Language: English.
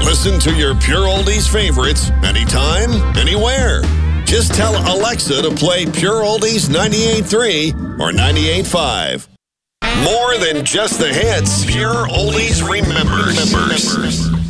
Listen to your Pure Oldies favorites anytime, anywhere. Just tell Alexa to play Pure Oldies 98.3 or 98.5. More than just the hits, Pure Oldies remembers.